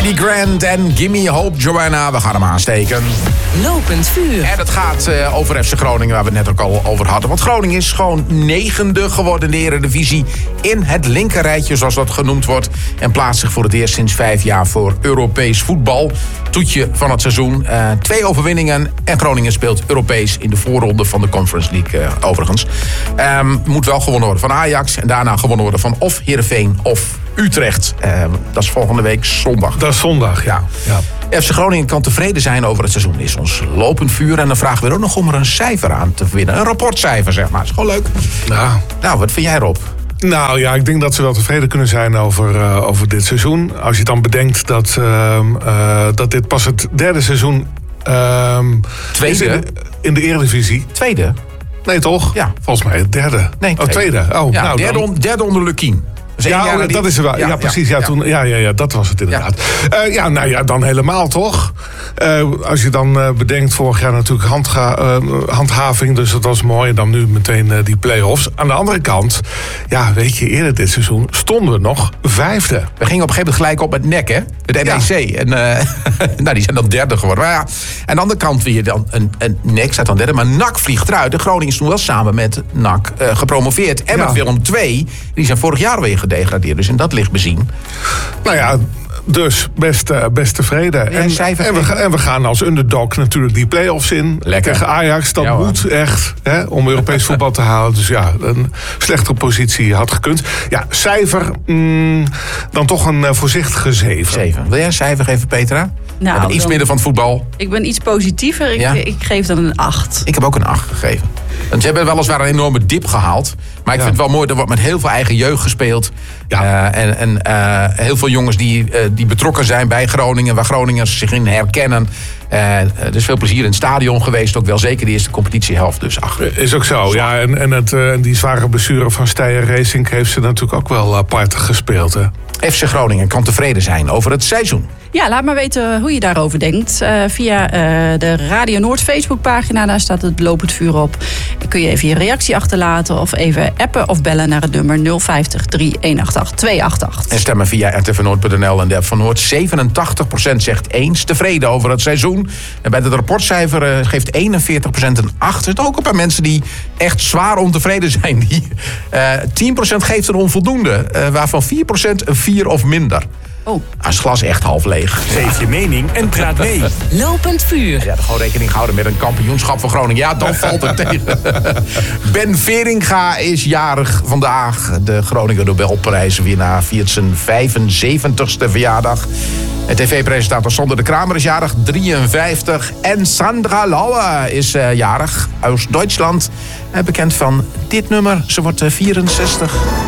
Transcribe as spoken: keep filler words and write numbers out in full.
Eddie Grant en Gimme Hope Joanna. We gaan hem aansteken. Lopend vuur. En het gaat uh, over F C Groningen, waar we het net ook al over hadden. Want Groningen is gewoon negende geworden in de Eredivisie. In het linkerrijtje, zoals dat genoemd wordt. En plaatst zich voor het eerst sinds vijf jaar voor Europees voetbal. Toetje van het seizoen. Uh, twee overwinningen. En Groningen speelt Europees in de voorronde van de Conference League uh, overigens. Um, moet wel gewonnen worden van Ajax. En daarna gewonnen worden van of Heerenveen of Utrecht. Uh, dat is volgende week zondag. Dat is zondag, ja. ja. F C Groningen kan tevreden zijn over het seizoen. Is ons lopend vuur. En dan vragen we er ook nog om er een cijfer aan te winnen. Een rapportcijfer, zeg maar. Is gewoon leuk. Nou, nou wat vind jij, Rob? Nou ja, ik denk dat ze wel tevreden kunnen zijn over, uh, over dit seizoen. Als je dan bedenkt dat, uh, uh, dat dit pas het derde seizoen uh, Tweede? is in de, in de Eredivisie. Tweede? Nee, toch? Ja. Volgens mij het derde. Nee, oh, tweede. Oh, ja, nou, derde, dan... on, derde onder Lukien. Dus ja, die... dat is er wel. Ja, ja precies. Ja, ja. Toen, ja, ja, ja, dat was het inderdaad. Ja, uh, ja nou ja, dan helemaal toch. Uh, als je dan uh, bedenkt, vorig jaar natuurlijk handga- uh, handhaving, dus dat was mooi. En dan nu meteen uh, die play-offs. Aan de andere kant, ja, weet je, eerder dit seizoen stonden we nog vijfde. We gingen op een gegeven moment gelijk op met N E C, hè? Het N E C. Ja. En uh, nou, die zijn dan derde geworden. Maar ja, aan de andere kant weer dan een, een N E C staat dan derde, maar N A C vliegt eruit. De Groningen is toen wel samen met N A C uh, gepromoveerd. En met ja. Willem twee, die zijn vorig jaar weer gedegradeerd. Dus in dat licht bezien. Nou ja, dus best, uh, best tevreden. Ja, en, en, we, en we gaan als underdog natuurlijk die play-offs in. Lekker. Tegen Ajax, dat ja, moet echt hè, om Europees voetbal te halen. Dus ja, een slechtere positie had gekund. Ja, cijfer, mm, dan toch een uh, voorzichtige zeven. Zeven. Wil jij een cijfer geven, Petra? Nou, ja, iets dan, midden van het voetbal. Ik ben iets positiever. Ik, ja? ik geef dan een acht. Ik heb ook een acht gegeven. Want ze hebben weliswaar een enorme dip gehaald. Maar ik ja. vind het wel mooi, er wordt met heel veel eigen jeugd gespeeld. Ja. Uh, en en uh, heel veel jongens die, uh, die betrokken zijn bij Groningen. Waar Groningers zich in herkennen. Uh, er is veel plezier in het stadion geweest. Ook wel zeker de eerste competitiehelft. Dus ach. Is ook zo, ja. En, en het, uh, die zware blessure van Steyr Racing heeft ze natuurlijk ook wel apart gespeeld. Hè? F C Groningen kan tevreden zijn over het seizoen. Ja, laat maar weten hoe je daarover denkt. Uh, via uh, de Radio Noord Facebookpagina, daar staat het lopend vuur op. Dan kun je even je reactie achterlaten of even appen of bellen naar het nummer nul vijftig, drie een acht acht, twee acht acht. En stemmen via r t v noord punt n l en de app van Noord. zevenentachtig procent zegt eens tevreden over het seizoen. En bij het rapportcijfer uh, geeft eenenveertig procent een acht. Er zitten ook een paar mensen die echt zwaar ontevreden zijn. Die, uh, tien procent geeft een onvoldoende, uh, waarvan vier procent een vier of minder. Oh. Als glas echt half leeg. Geef je mening en praat mee. Lopend vuur. Ja, gewoon rekening houden met een kampioenschap van Groningen. Ja, dan valt het tegen. Ben Veringa is jarig vandaag. De Groningen Nobelprijswinnaar viert zijn vijfenzeventigste verjaardag. En tv-presentator Sander de Kramer is jarig, drieënvijftig. En Sandra Lauer is uh, jarig, uit Duitsland. Uh, bekend van dit nummer. Ze wordt uh, vierenzestig.